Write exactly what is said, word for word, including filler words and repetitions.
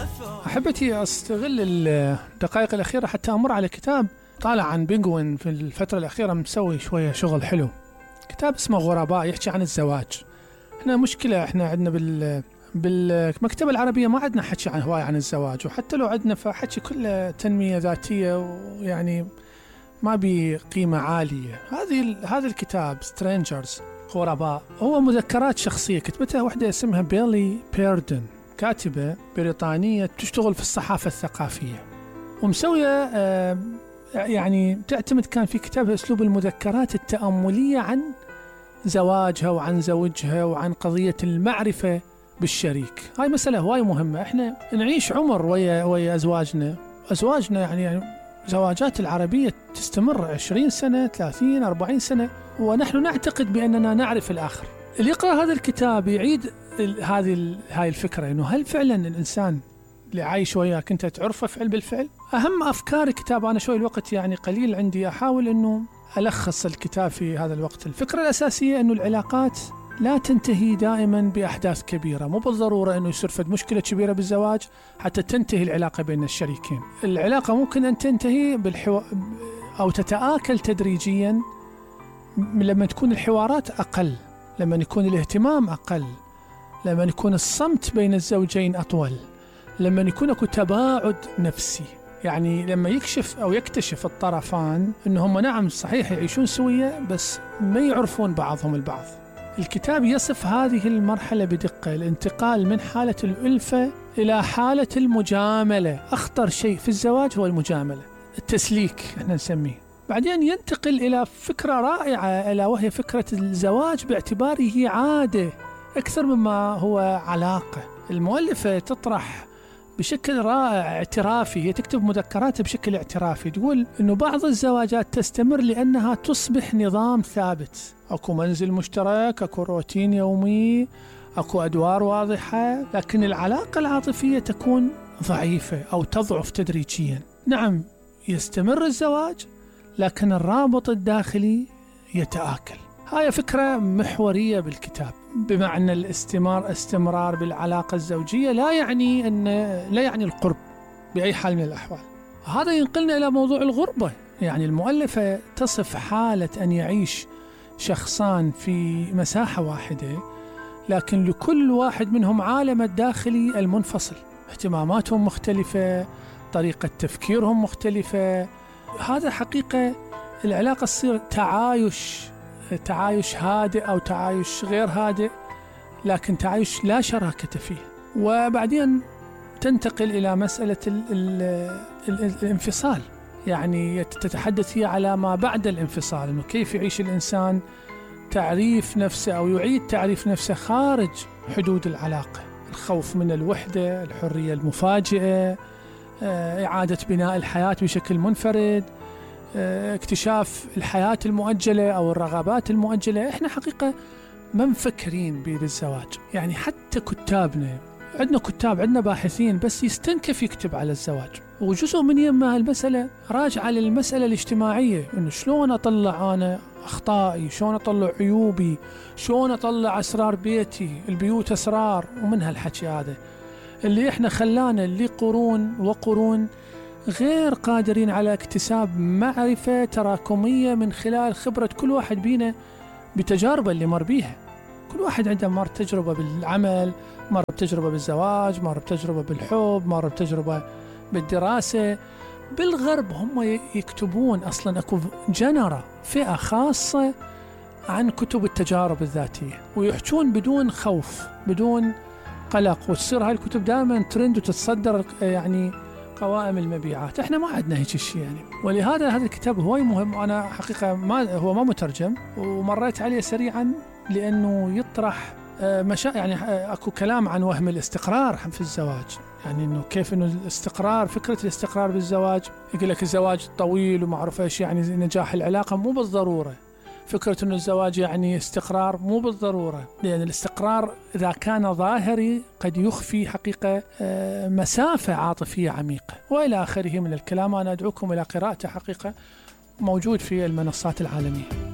أحبتي أستغل الدقائق الأخيرة حتى أمر على كتاب طالع عن بينغوين في الفترة الأخيرة، مسوي شوية شغل حلو. كتاب اسمه غرباء، يحكي عن الزواج. احنا مشكلة احنا عندنا بال بالمكتبة العربية ما عندنا حكي عن هواية عن الزواج، وحتى لو عندنا فحكي كله تنمية ذاتية ويعني ما بقيمة عالية. هذه هذا الكتاب سترينجرز غرباء هو مذكرات شخصية كتبتها واحدة اسمها بيلي بيردن، كاتبة بريطانية تشتغل في الصحافة الثقافية، ومسوية آه يعني تعتمد كان في كتابها أسلوب المذكرات التأملية عن زواجها وعن زوجها وعن قضية المعرفة بالشريك. هاي مسألة هواي مهمة. احنا نعيش عمر ويا ويا أزواجنا أزواجنا يعني, يعني زواجات العربية تستمر عشرين سنة ثلاثين أربعين سنة، ونحن نعتقد بأننا نعرف الآخر. اللي يقرأ هذا الكتاب يعيد هذه هاي الفكرة، إنه هل فعلا الإنسان اللي عايش وياك أنت تعرفه فعل بالفعل؟ أهم أفكار الكتاب، أنا شوي الوقت يعني قليل عندي، أحاول إنه ألخص الكتاب في هذا الوقت. الفكرة الأساسية إنه العلاقات لا تنتهي دائما بأحداث كبيرة، مو بالضرورة أنه يصير فد مشكلة كبيرة بالزواج حتى تنتهي العلاقة بين الشريكين. العلاقة ممكن أن تنتهي بالحو... أو تتآكل تدريجيا لما تكون الحوارات أقل، لما يكون الاهتمام أقل، لما يكون الصمت بين الزوجين أطول، لما يكون أكو تباعد نفسي. يعني لما يكشف أو يكتشف الطرفان أنهم نعم صحيح يعيشون سوية بس ما يعرفون بعضهم البعض. الكتاب يصف هذه المرحلة بدقة، الانتقال من حالة الألفة إلى حالة المجاملة. أخطر شيء في الزواج هو المجاملة، التسليك احنا نسميه. بعدين ينتقل إلى فكرة رائعة ألا وهي فكرة الزواج باعتباره عادة أكثر مما هو علاقة. المؤلفة تطرح بشكل رائع اعترافي، هي تكتب مذكراتها بشكل اعترافي، تقول إنه بعض الزواجات تستمر لأنها تصبح نظام ثابت، أكو منزل مشترك، أكو روتين يومي، أكو أدوار واضحة، لكن العلاقة العاطفية تكون ضعيفة أو تضعف تدريجيا. نعم يستمر الزواج لكن الرابط الداخلي يتآكل. هاي فكرة محورية بالكتاب، بمعنى الاستمرار استمرار بالعلاقة الزوجية لا يعني أن لا يعني القرب بأي حال من الأحوال. هذا ينقلنا إلى موضوع الغربة. يعني المؤلفة تصف حالة أن يعيش شخصان في مساحة واحدة لكن لكل واحد منهم عالم الداخلي المنفصل، اهتماماتهم مختلفة، طريقة تفكيرهم مختلفة. هذا حقيقة العلاقة تصير تعايش تعايش هادئ أو تعايش غير هادئ، لكن تعايش لا شراكة فيه. وبعدين تنتقل إلى مسألة ال ال ال الانفصال، يعني تتحدث هي على ما بعد الانفصال، إنه كيف يعيش الإنسان تعريف نفسه أو يعيد تعريف نفسه خارج حدود العلاقة. الخوف من الوحدة، الحرية المفاجئة، إعادة بناء الحياة بشكل منفرد، اكتشاف الحياة المؤجلة أو الرغبات المؤجلة. إحنا حقيقة ما مفكرين بالزواج. يعني حتى كتابنا، عندنا كتاب، عندنا باحثين، بس يستنكف يكتب على الزواج، وجزء من يما المسألة راجعة للمسألة الاجتماعية، إنه شلون أطلع أنا أخطائي، شلون أطلع عيوبي، شلون أطلع أسرار بيتي، البيوت أسرار، ومن هالحكي هذا اللي إحنا خلانا اللي قرون وقرون غير قادرين على اكتساب معرفة تراكمية من خلال خبرة كل واحد بينا بتجاربه اللي مر بيها. كل واحد عنده مر تجربة بالعمل، مر بتجربة بالزواج، مر بتجربة بالحب، مر بتجربة بالدراسة. بالغرب هم يكتبون أصلا أكو جنرة، فئة خاصة عن كتب التجارب الذاتية، ويحجون بدون خوف بدون قلق، وتصير هاي الكتب دائما ترند وتتصدر يعني قوائم المبيعات. احنا ما عندنا هيك شيء يعني. ولهذا هذا الكتاب هو مهم. انا حقيقة ما هو ما مترجم، ومريت عليه سريعا لانه يطرح مشا يعني اكو كلام عن وهم الاستقرار في الزواج، يعني انه كيف انه الاستقرار، فكرة الاستقرار بالزواج، يقول لك الزواج طويل ومعروف ايش يعني نجاح العلاقة، مو بالضرورة. فكرة أن الزواج يعني استقرار، مو بالضرورة، لأن الاستقرار إذا كان ظاهري قد يخفي حقيقة مسافة عاطفية عميقة وإلى آخره من الكلام. أنا أدعوكم إلى قراءته، حقيقة موجود في المنصات العالمية.